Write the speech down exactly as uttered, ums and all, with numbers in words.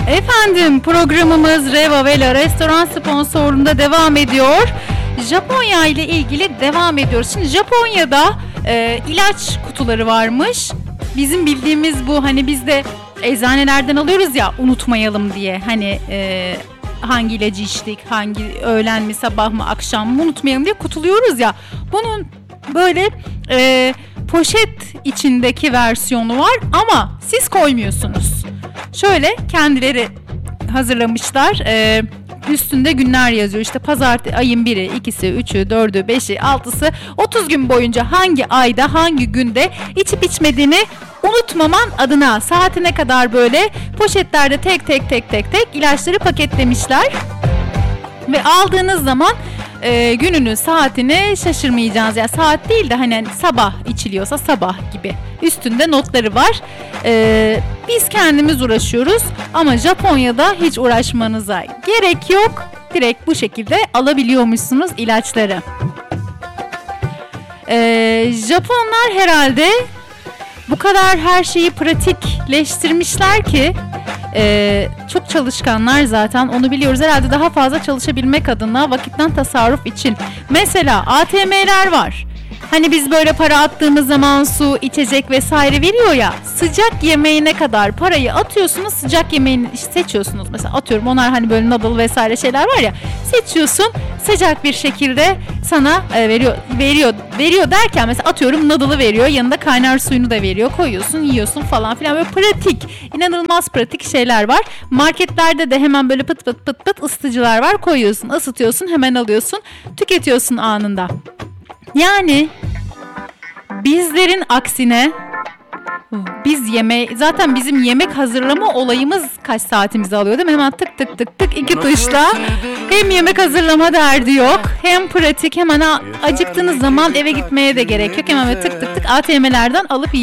Efendim programımız Reva Vela Restoran sponsorluğunda devam ediyor. Japonya ile ilgili devam ediyoruz. Şimdi Japonya'da e, ilaç kutuları varmış. Bizim bildiğimiz bu, hani biz de eczanelerden alıyoruz ya, unutmayalım diye. Hani e, hangi ilacı içtik, hangi öğlen mi, sabah mı, akşam mı unutmayalım diye kutuluyoruz ya. Bunun böyle e, poşet içindeki versiyonu var ama siz koymuyorsunuz. Şöyle kendileri hazırlamışlar. Ee, üstünde günler yazıyor. İşte pazartesi, ayın biri, ikisi, üçü, dördü, beşi, altısı, otuz gün boyunca hangi ayda, hangi günde içip içmediğini unutmaman adına saatine kadar böyle poşetlerde tek tek tek tek tek ilaçları paketlemişler. Ve aldığınız zaman e, gününü, saatini şaşırmayacağınız, yani saat değil de hani sabah içiliyorsa sabah gibi üstünde notları var. E, biz kendimiz uğraşıyoruz ama Japonya'da hiç uğraşmanıza gerek yok. Direkt bu şekilde alabiliyormuşsunuz ilaçları. E, Japonlar herhalde bu kadar her şeyi pratikleştirmişler ki Ee, çok çalışkanlar, zaten onu biliyoruz. Herhalde daha fazla çalışabilmek adına, vakitten tasarruf için. Mesela A T M'ler var. Hani biz böyle para attığımız zaman su, içecek vesaire veriyor ya. Sıcak yemeğine kadar parayı atıyorsunuz, sıcak yemeğini seçiyorsunuz. Mesela atıyorum, onlar hani böyle noodle vesaire şeyler var ya. Seçiyorsun, sıcak bir şekilde sana e, veriyor. Veriyor veriyor derken mesela atıyorum noodle'ı veriyor. Yanında kaynar suyunu da veriyor. Koyuyorsun, yiyorsun falan filan. Böyle pratik, inanılmaz pratik şeyler var. Marketlerde de hemen böyle pıt pıt pıt pıt ısıtıcılar var. Koyuyorsun, ısıtıyorsun, hemen alıyorsun. Tüketiyorsun anında. Yani bizlerin aksine biz yeme zaten bizim yemek hazırlama olayımız kaç saatimizi alıyor değil mi? Hemen tık tık tık tık iki tuşla hem yemek hazırlama derdi yok, hem pratik, hemen acıktığınız zaman eve gitmeye de gerek yok. Hemen böyle tık tık tık A T M'lerden alıp